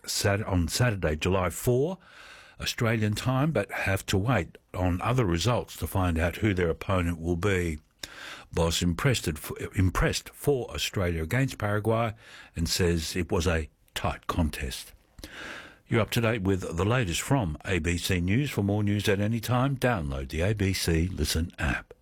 on Saturday, July 4, Australian time, but have to wait on other results to find out who their opponent will be. Boss impressed for Australia against Paraguay and says it was a tight contest. You're up to date with the latest from ABC News. For more news at any time, download the ABC Listen app.